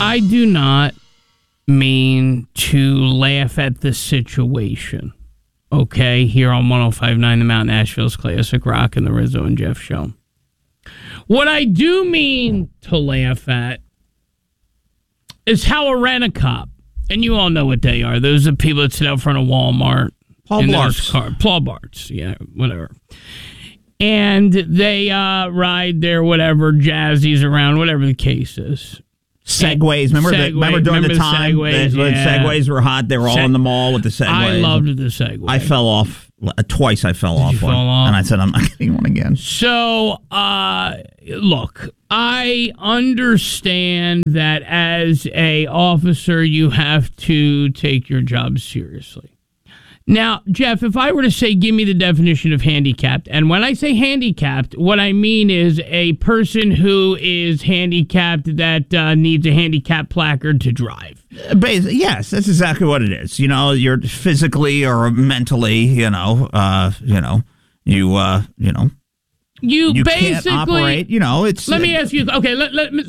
I do not mean to laugh at the situation. Okay, here on 105.9 The Mount, Nashville's Classic Rock and the Rizzo and Jeff Show. What I do mean to laugh at is how a rent-a-cop, and you all know what they are. Those are people that sit out front of Walmart. Paul Blarts. Paul Blarts, yeah, whatever. And they ride their whatever jazzies around, whatever the case is. Segways. Remember during the time when Segways were hot? They were all in the mall with the Segways. I loved the Segway. I fell off. Twice I fell off one. And I said, I'm not getting one again. So, look, I understand that as a officer, you have to take your job seriously. Now, Jeff, if I were to say, give me the definition of handicapped, and when I say handicapped, what I mean is a person who is handicapped that needs a handicap placard to drive. Yes, that's exactly what it is. You know, you're physically or mentally, you You basically can't operate. You know, it's. Let me ask you. Okay, let